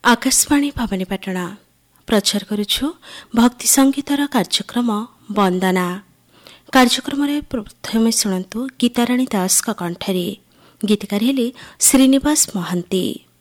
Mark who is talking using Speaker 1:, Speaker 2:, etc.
Speaker 1: आकाशवाणी भवानीपाटना प्रचार करुछु भक्ति संगीतर कार्यक्रम वंदना। कार्यक्रम प्रथम शुणु गीताराणी दास कंठरे। गीतकार हेले श्रीनिवास महांती।